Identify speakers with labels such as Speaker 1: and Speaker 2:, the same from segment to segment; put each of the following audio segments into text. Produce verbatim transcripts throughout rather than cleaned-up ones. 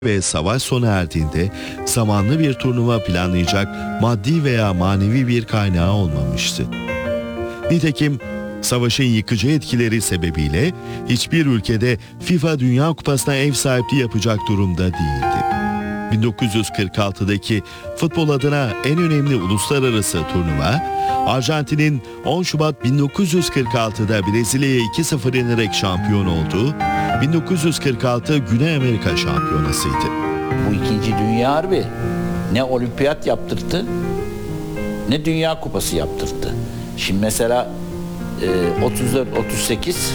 Speaker 1: ve savaş sona erdiğinde zamanlı bir turnuva planlayacak maddi veya manevi bir kaynağı olmamıştı. Nitekim savaşın yıkıcı etkileri sebebiyle hiçbir ülkede FIFA Dünya Kupası'na ev sahipliği yapacak durumda değildi. bin dokuz yüz kırk altıdaki futbol adına en önemli uluslararası turnuva, Arjantin'in on Şubat bin dokuz yüz kırk altıda Brezilya'ya iki sıfır yenerek şampiyon olduğu bin dokuz yüz kırk altı Güney Amerika Şampiyonası'ydı.
Speaker 2: Bu ikinci Dünya Harbi ne olimpiyat yaptırttı ne Dünya Kupası yaptırttı. Şimdi mesela e, otuz dört, otuz sekiz,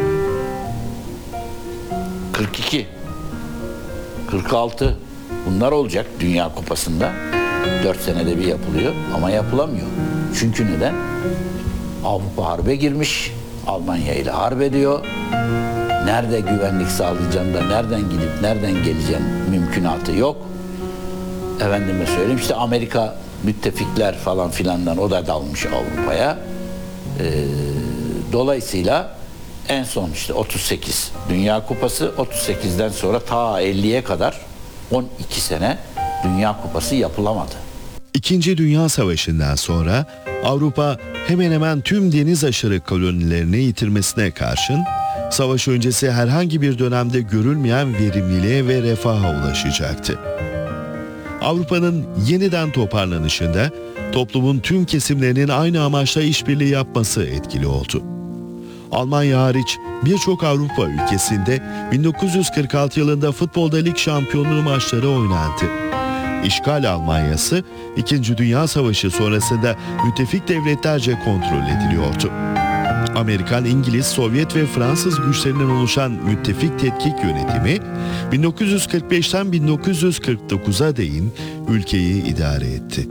Speaker 2: kırk iki, kırk altı bunlar olacak Dünya Kupası'nda. dört senede bir yapılıyor ama yapılamıyor. Çünkü neden? Avrupa harbe girmiş, Almanya ile harp ediyor. Nerede güvenlik sağlayacağım da nereden gidip nereden geleceğim mümkünatı yok. Efendime söyleyeyim işte Amerika müttefikler falan filandan o da dalmış Avrupa'ya. Ee, dolayısıyla en son işte otuz sekiz Dünya Kupası, otuz sekizden sonra ta elliye kadar on iki sene Dünya Kupası yapılamadı.
Speaker 1: İkinci Dünya Savaşı'ndan sonra Avrupa hemen hemen tüm deniz aşırı kolonilerini yitirmesine karşın savaş öncesi herhangi bir dönemde görülmeyen verimliliğe ve refaha ulaşacaktı. Avrupa'nın yeniden toparlanışında toplumun tüm kesimlerinin aynı amaçla işbirliği yapması etkili oldu. Almanya hariç birçok Avrupa ülkesinde bin dokuz yüz kırk altı yılında futbolda lig şampiyonluğu maçları oynandı. İşgal Almanyası, İkinci Dünya Savaşı sonrasında müttefik devletlerce kontrol ediliyordu. Amerikan, İngiliz, Sovyet ve Fransız güçlerinden oluşan müttefik tetkik yönetimi bin dokuz yüz kırk beşten bin dokuz yüz kırk dokuza değin ülkeyi idare etti.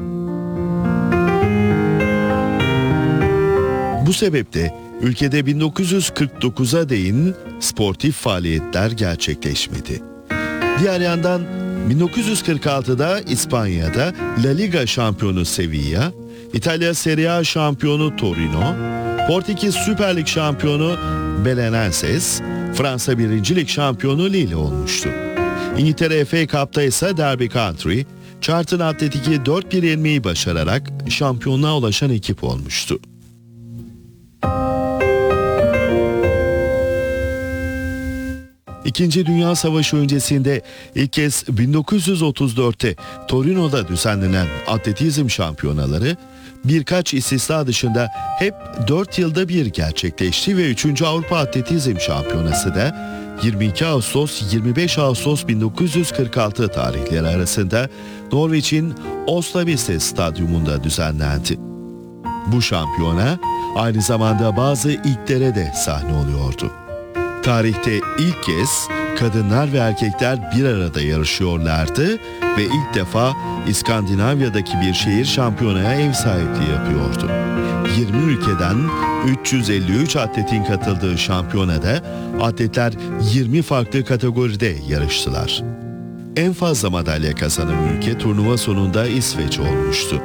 Speaker 1: Bu sebeple ülkede bin dokuz yüz kırk dokuza değin sportif faaliyetler gerçekleşmedi. Diğer yandan bin dokuz yüz kırk altıda İspanya'da La Liga şampiyonu Sevilla, İtalya Serie A şampiyonu Torino, Portekiz Süper Lig şampiyonu Belenenses, Fransa birinci Lig şampiyonu Lille olmuştu. İngiltere F A Cup'ta ise Derby County, Charlton Athletic'i dört bir yenmeyi başararak şampiyonluğa ulaşan ekip olmuştu. İkinci Dünya Savaşı öncesinde ilk kez bin dokuz yüz otuz dörtte Torino'da düzenlenen atletizm şampiyonaları birkaç istisna dışında hep dört yılda bir gerçekleşti ve üçüncü Avrupa Atletizm Şampiyonası da yirmi iki Ağustos yirmi beş Ağustos bin dokuz yüz kırk altı tarihleri arasında Norveç'in Oslo Viste Stadyumunda düzenlendi. Bu şampiyona aynı zamanda bazı ilklere de sahne oluyordu. Tarihte ilk kez kadınlar ve erkekler bir arada yarışıyorlardı ve ilk defa İskandinavya'daki bir şehir şampiyonaya ev sahipliği yapıyordu. yirmi ülkeden üç yüz elli üç atletin katıldığı şampiyonada atletler yirmi farklı kategoride yarıştılar. En fazla madalya kazanan ülke turnuva sonunda İsveç olmuştu.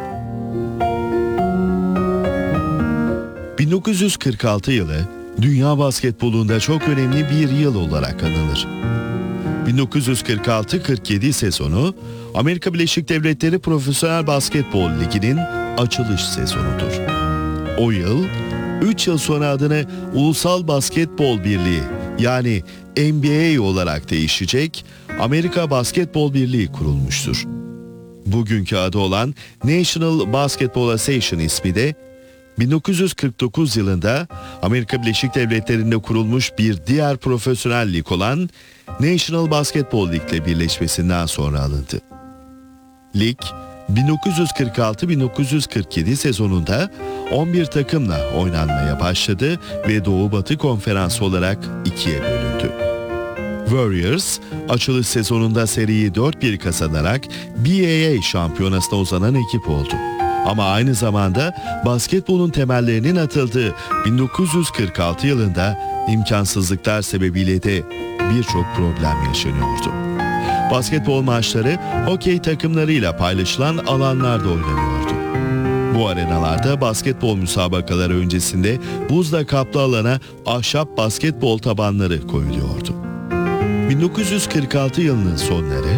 Speaker 1: bin dokuz yüz kırk altı yılı dünya basketbolunda çok önemli bir yıl olarak anılır. bin dokuz yüz kırk altı kırk yedi sezonu Amerika Birleşik Devletleri Profesyonel Basketbol Ligi'nin açılış sezonudur. O yıl üç yıl sonra adını Ulusal Basketbol Birliği yani N B A olarak değişecek Amerika Basketbol Birliği kurulmuştur. Bugünkü adı olan National Basketball Association ismi de bin dokuz yüz kırk dokuz yılında Amerika Birleşik Devletleri'nde kurulmuş bir diğer profesyonel lig olan National Basketball League ile birleşmesinden sonra alındı. Lig, bin dokuz yüz kırk altı bin dokuz yüz kırk yedi sezonunda on bir takımla oynanmaya başladı ve Doğu-Batı Konferansı olarak ikiye bölündü. Warriors, açılış sezonunda seriyi dört bir kazanarak B A A şampiyonasına uzanan ekip oldu. Ama aynı zamanda basketbolun temellerinin atıldığı bin dokuz yüz kırk altı yılında imkansızlıklar sebebiyle de birçok problem yaşanıyordu. Basketbol maçları hokey takımlarıyla paylaşılan alanlarda oynanıyordu. Bu arenalarda basketbol müsabakaları öncesinde buzla kaplı alana ahşap basketbol tabanları koyuluyordu. bin dokuz yüz kırk altı yılının sonları